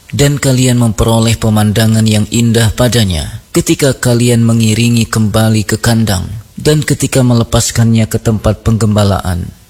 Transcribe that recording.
dan kalian memperoleh pemandangan yang indah padanya ketika kalian mengiringi kembali ke kandang dan ketika melepaskannya ke tempat penggembalaan.